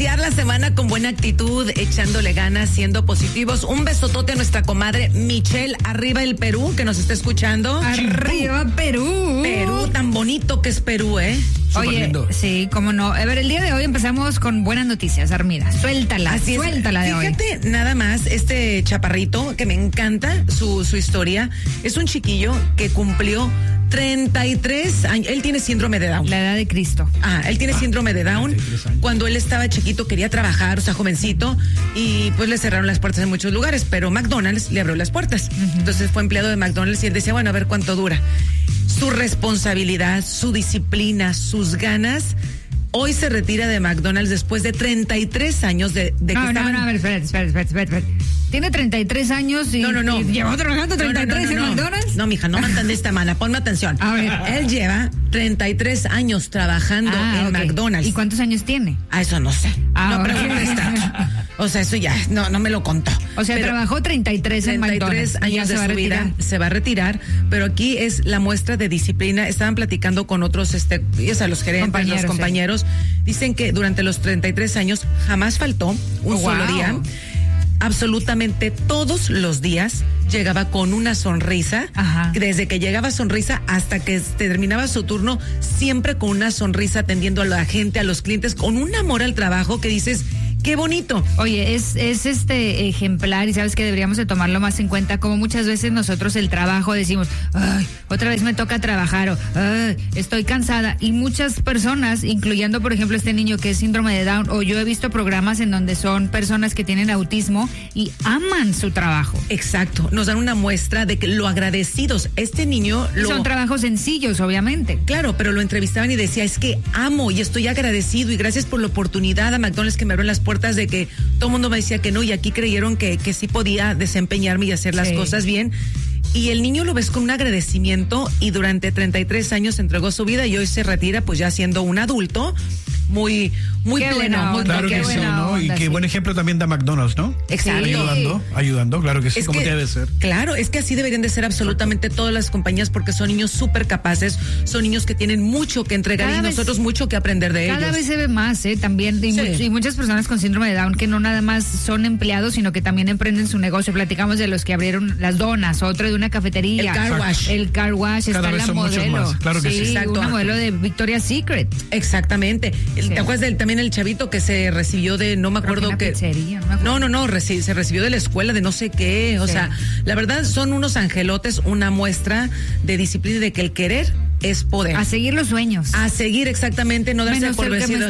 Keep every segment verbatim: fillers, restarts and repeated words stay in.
iniciar la semana con buena actitud, echándole ganas, siendo positivos. Un besotote a nuestra comadre Michelle, arriba el Perú, que nos está escuchando. Arriba Perú. Perú, tan bonito que es Perú, ¿eh? Súper Oye, lindo. Sí, cómo no. A ver, el día de hoy empezamos con buenas noticias, Armida. Suéltala, Así suéltala es. de Fíjate, hoy. Fíjate nada más, este chaparrito, que me encanta su, su historia, es un chiquillo que cumplió treinta y tres años. Él tiene síndrome de Down. La edad de Cristo. Ah, él tiene ah, síndrome de Down. Cuando él estaba chiquito quería trabajar, o sea, jovencito, y pues le cerraron las puertas en muchos lugares, pero McDonald's le abrió las puertas. Uh-huh. Entonces fue empleado de McDonald's y él decía, bueno, a ver cuánto dura. Su responsabilidad, su disciplina, sus ganas. Hoy se retira de McDonald's después de treinta y tres años de, de no, que no, estaban... No, no, a ver, espérate, espérate, espérate, espérate. Tiene treinta y tres años y, no, no, no. y llevó trabajando treinta y tres no, no, no, en no. McDonald's. No, mija, no me entendés esta mala, ponme atención. A ver. Él lleva treinta y tres años trabajando ah, en okay. McDonald's. ¿Y cuántos años tiene? Ah, eso no sé. Ah, no okay. preguntes tanto. O sea, eso ya, no, no me lo contó. O sea, pero trabajó treinta y tres en McDonald's. treinta y tres años de su vida, se va a retirar, pero aquí es la muestra de disciplina. Estaban platicando con otros, este, ya sabes, los gerentes, compañeros, los compañeros. Sí. Dicen que durante los treinta y tres años jamás faltó un oh, solo wow. día. Absolutamente todos los días llegaba con una sonrisa. Ajá. Desde que llegaba sonrisa hasta que terminaba su turno, siempre con una sonrisa, atendiendo a la gente, a los clientes, con un amor al trabajo que dices, qué bonito. Oye, es, es este ejemplar y sabes que deberíamos de tomarlo más en cuenta, como muchas veces nosotros el trabajo decimos, ay, otra vez me toca trabajar, o ay, estoy cansada, y muchas personas, incluyendo por ejemplo este niño que es síndrome de Down, o yo he visto programas en donde son personas que tienen autismo y aman su trabajo. Exacto, nos dan una muestra de que lo agradecidos, este niño lo... Son trabajos sencillos, obviamente. Claro, pero lo entrevistaban y decía, es que amo y estoy agradecido y gracias por la oportunidad a McDonald's que me abrió las puertas, de que todo el mundo me decía que no, y aquí creyeron que, que sí podía desempeñarme y hacer las sí. cosas bien. Y el niño lo ves con un agradecimiento, y durante treinta y tres años entregó su vida y hoy se retira pues ya siendo un adulto muy muy qué pleno, onda, muy claro qué que sí, ¿no? onda, Y qué sí. buen ejemplo también da McDonald's, ¿no? Exacto. Ayudando, ayudando, claro que sí, es como que, debe ser. Claro, es que así deberían de ser absolutamente todas las compañías, porque son niños súper capaces, son niños que tienen mucho que entregar cada y vez, nosotros mucho que aprender de cada ellos. Cada vez se ve más, ¿eh? También, y, sí. much, y muchas personas con síndrome de Down que no nada más son empleados, sino que también emprenden su negocio. Platicamos de los que abrieron las donas, otro de una cafetería. El car wash. El car wash, cada está vez la son modelo. Muchos más. Claro que sí. sí Exacto. Una modelo de Victoria's Secret. Exactamente. Sí. ¿Te acuerdas del, también el chavito que se recibió de, no me acuerdo qué? Pizzería, no, me no, no, no, reci, se recibió de la escuela de no sé qué. O sí. sea, la verdad son unos angelotes, una muestra de disciplina, de que el querer es poder. A seguir los sueños. A seguir exactamente, no darse por vencidos.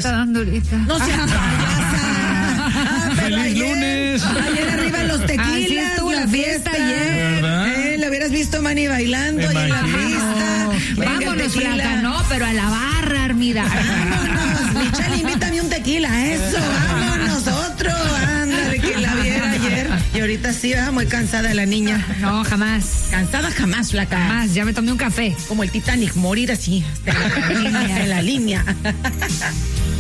No sea ah, ¡Feliz ayer, lunes! Ayer arriba los tequilas, estuvo la fiesta ayer. Eh, lo hubieras visto Manny bailando y en la pista. Vámonos, flaca, no, pero a la barra, Armida. Vámonos, Michelle, invítame un tequila, eso, vámonos, otro, ándale, que la viera ayer. Y ahorita sí, va muy cansada la niña. No, jamás. Cansada jamás, flaca. Jamás, ya me tomé un café. Como el Titanic, morir así, hasta la línea, en la línea.